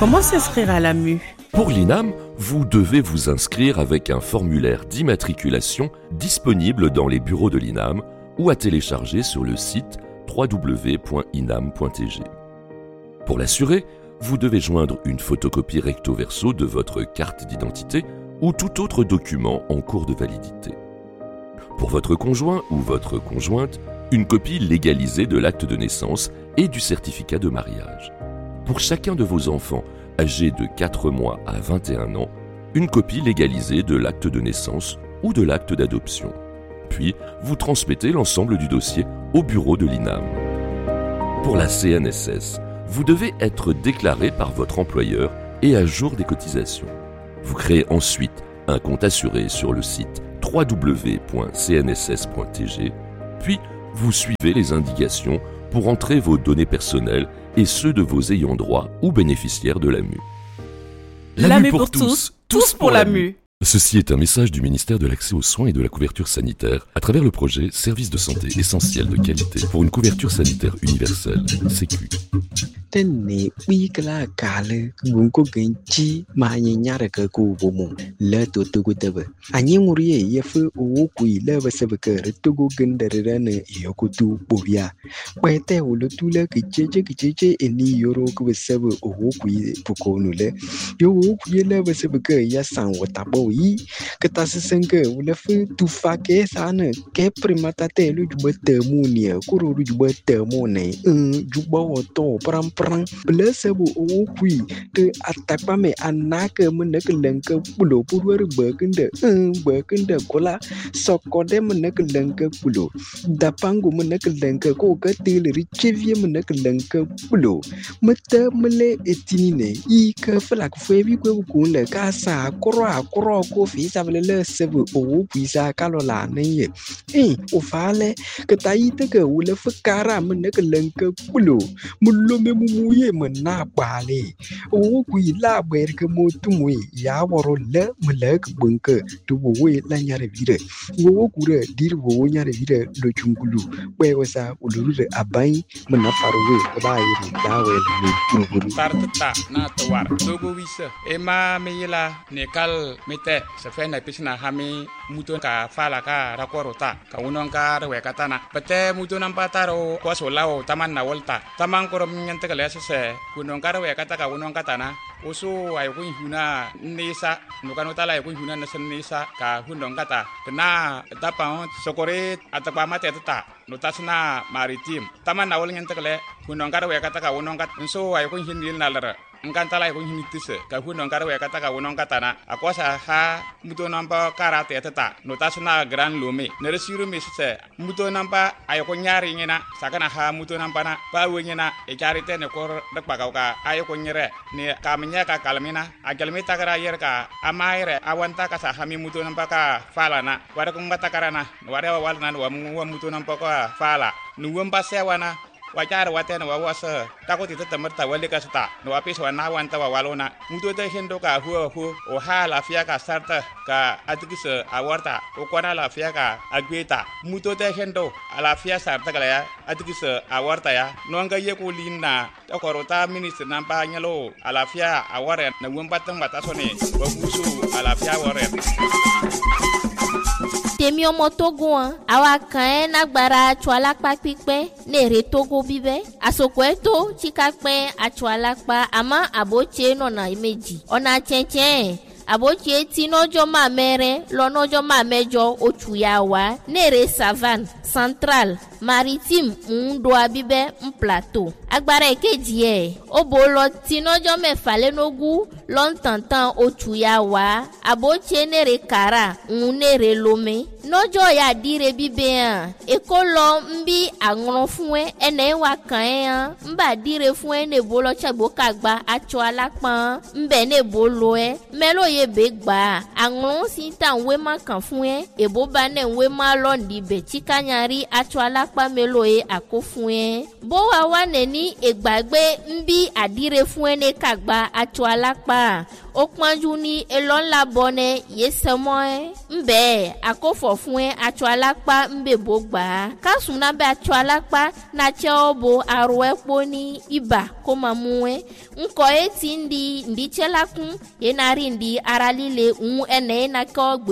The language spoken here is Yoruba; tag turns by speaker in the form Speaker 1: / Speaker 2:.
Speaker 1: Comment s'inscrire à l'AMU?
Speaker 2: Pour l'INAM, vous devez vous inscrire avec un formulaire d'immatriculation disponible dans les bureaux de l'INAM ou à télécharger sur le site www.inam.tg. Pour l'assurer, vous devez joindre une photocopie recto verso de votre carte d'identité ou tout autre document en cours de validité. Pour votre conjoint ou votre conjointe, une copie légalisée de l'acte de naissance et du certificat de mariage. Pour chacun de vos enfants âgés de 4 mois à 21 ans, une copie légalisée de l'acte de naissance ou de l'acte d'adoption. Puis, vous transmettez l'ensemble du dossier au bureau de l'INAM. Pour la CNSS, vous devez être déclaré par votre employeur et à jour des cotisations. Vous créez ensuite un compte assuré sur le site www.cnss.tg, puis vous suivez les indications pour entrer vos données personnelles et ceux de vos ayants droit ou bénéficiaires de l'AMU.
Speaker 1: L'AMU pour tous, tous pour l'AMU.
Speaker 2: Ceci est un message du ministère de l'Accès aux soins et de la couverture sanitaire à travers le projet Services de santé essentiels de qualité pour une couverture sanitaire universelle, Sécu.
Speaker 3: Tene wikla kale gunko genchi mahanyara ka ku bomo le to to tebe anyi murie yefu o ku ile basebeke retogo gendere ne yokutu bobia kwete ulo tule kicheche eni yoro ku basebe o ku pukonule yo ku ile basebeke ya san watabo yi ketasenke ulo fu tu fake sana ke primata te lu jubete munia kuru jubete mone jubo to pram Blessable o qui the atakame anaka munakanka pulo purwer burkinde kola sokode munakanka pulo dapangu munakanka ko katil richevie munakanka pulo mata mele etinine I ka flak febi ko kunle ka sa kro ko fi sabele sebe o pisa kalola ne o fale ka taite ka wule fakara munakanka pulo mullo muye mena bale o ku ila ber ke motumwe ya woro le mulek bunke to we la nyare vire wo ku re dir wo nyare vire lo chungulu we wasa uluru abai mena farwe ba yiri dawe ni chungulu
Speaker 4: tarta na tawar dogo wisa ema meyela nekal mete se fe na pisna hami muto ka fala ka rakorota ka unon ka we katana pete muto nampataro ko solao taman na volta taman korom nyante kale se kunon ka we kataka unon katana oso ay ko huna nisa no kanota la ko huna na nisa ka hunon kata na tapa sokore atapa mate tata no tasna maritim taman na wol nyante kale kunon ka we kataka unon kat so ay ko hinil nalara ngantala ko hinitise ka hunon ka we kataka unon katana akosa ha muto namba karate tata no tasna gran lome ne resiru mi se muto namba ay ko nyari ngina sakana ha muto namba na ba we ngina e charite ne ko dakpa ka ay ko nyere ne kamnya ka kalmina agalmi takara yer ka amaire awanta ka sa hami muto namba ka falana wara ko ngata karana wara walna wa muto namba ka fala nuwamba sewana wajar watena wawasa takoti temerta wale kasta no apis wana wanta walona muto te hendo ka hu o hala fia ka sarta ka atikise awarta o kwana la fia ka agweta muto te hendo ala fia sarta kala ya atikise awarta ya no anga ye ko linna to korota minister namba nyalo ala fia aware na wembatan batasone wabusu ala fia aware
Speaker 5: Temi omo Togo awa kan na gbara chwala pa pipe ne re Togo bibe asoko eto chika pe achwala pa ama aboche no na meji ona chenchen aboche ti nojo ma mere lo nojo ma mejo ochuya wa ne re savane central maritime ndo abibe plateau agbara ekeji e obolo ti nojo mefa le nogu lontantan ochuya wa aboche ne re kara ne re lome nojo ya dire bibe an ekolo mbi agron fun ene wa kan mba dire fun ne bolo chagbo kagba acho alapan mbe ne bolo melo ye be gba agron si tan we ma kan fun ebo ba ne we ma lo ndi be chikanyari acho alapan lakpa melo ye akofue bo wa waneni egbagbe mbi adire fue ne kagba atsɔ lakpa okpanju ni elon la bone yesemoe mbe akofo fue atsɔ lakpa mbe bogba kasuna be atsɔ lakpa na tseobo arwe poni iba komamue nko etindi ndi tselakun yenari ndi aralile ene na ko